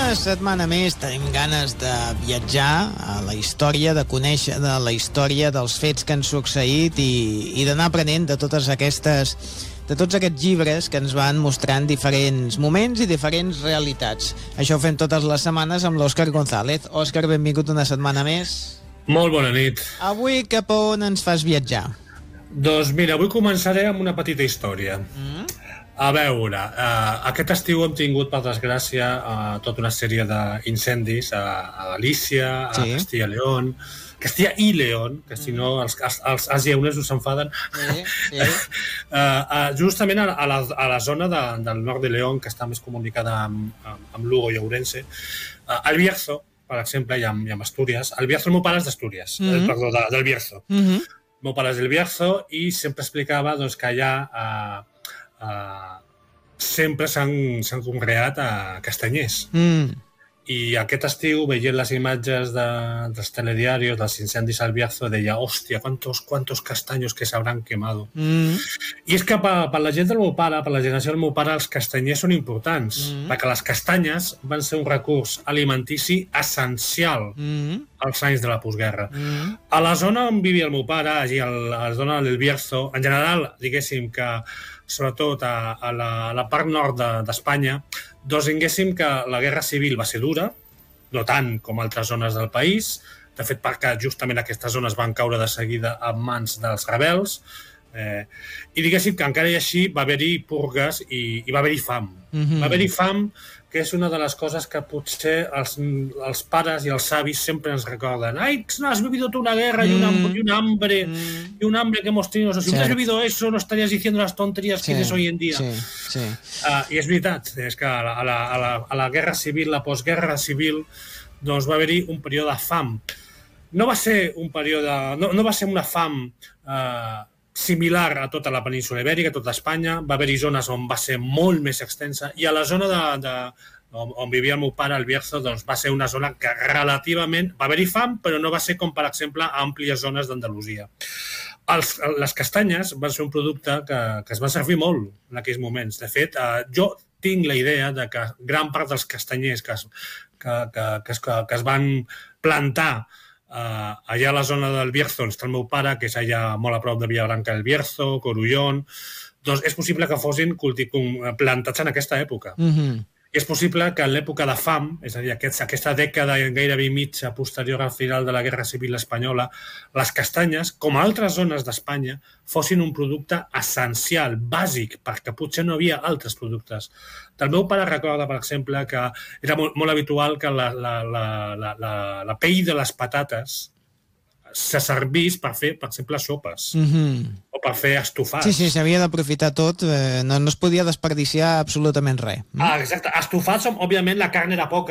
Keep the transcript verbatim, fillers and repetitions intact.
Una setmana més tenim ganes de viatjar a la història, de conèixer de la història dels fets que han succeït i, i d'anar aprenent de totes aquestes de tots aquests llibres que ens van mostrant diferents moments i diferents realitats. Això ho fem totes les setmanes amb l'Òscar González. Òscar, benvingut una setmana més. Molt bona nit. Avui cap a on ens fas viatjar? Doncs mira, avui començaré amb una petita història. Mm. A veure, uh, aquest estiu hem tingut, per desgràcia, uh, tota una sèrie d'incendis a, a Galícia, a sí. Castilla y León, Castilla i León, que si no els, els, els asieonesos s'enfaden, sí, sí. uh, uh, justament a, a, la, a la zona de, del nord de León, que està més comunicada amb, amb, amb Lugo i Ourense, uh, el Bierzo, per exemple, i amb, i amb Astúries. El Bierzo, el meu pare és d'Astúries, mm -hmm. perdó, de, del Bierzo. Mm -hmm. El meu pare és del Bierzo i sempre explicava doncs, que allà uh, uh, sempre s'han conreat a castanyers. Mm. I aquest estiu, veient les imatges de, dels telediarios, dels incendis al Bierzo, deia, hòstia, quantos, quantos castaños que s'hauran quemado. Mm. I és que per, per la gent del meu pare, per la generació del meu pare, els castanyers són importants, mm. perquè les castanyes van ser un recurs alimentici essencial mm. als anys de la postguerra. Mm. A la zona on vivia el meu pare, allí a la zona del Bierzo, en general, diguéssim que sobretot a, a, la, a la part nord d'Espanya, de, doncs diguéssim que la guerra civil va ser dura, no tant com altres zones del país, de fet perquè justament aquestes zones van caure de seguida en mans dels rebels, eh, i diguéssim que encara i així va haver-hi purgues i, i va haver-hi fam. Mm-hmm. Va haver-hi fam, que és una de les coses que potser els, els pares i els savis sempre ens recorden. Ai, no has vivido tú una guerra mm. y, una, y un hambre, mm. y un hambre que hemos tenido. Si hubieras vivido eso, no estarías diciendo las tonterías sí. que dices hoy en día. Sí. Sí. Uh, I és veritat, és que a la, a, la, a, la, a la guerra civil, la postguerra civil, doncs va haver-hi un període de fam. No va ser un període... No, no va ser una fam... Uh, similar a tota la península ibèrica, a tota Espanya. Va haver-hi zones on va ser molt més extensa i a la zona de, de, on, on vivia el meu pare, el Bierzo, doncs va ser una zona que relativament... Va haver-hi fam, però no va ser com, per exemple, àmplies zones d'Andalusia. Els, les castanyes van ser un producte que, que es va servir molt en aquells moments. De fet, eh, jo tinc la idea de que gran part dels castanyers que es, que, que, que es, que es van plantar Uh, allà a la zona del Bierzo, on està el meu pare, que és allà molt a prop de Villabranca del Bierzo, Corullón, doncs és possible que fossin plantats en aquesta època. Mm-hmm. I és possible que en l'època de fam, és a dir, aquest, aquesta dècada gairebé mitja posterior al final de la Guerra Civil Espanyola, les castanyes, com a altres zones d'Espanya, fossin un producte essencial, bàsic, perquè potser no hi havia altres productes. El meu pare recorda, per exemple, que era molt, molt habitual que la, la, la, la, la, la pell de les patates se servís per fer, per exemple, sopes. Mm-hmm. O per fer estofats. Sí, sí, s'havia d'aprofitar tot. Eh, no, no es podia desperdiciar absolutament res. Mm? Ah, exacte. Estofats, òbviament, la carn era poca,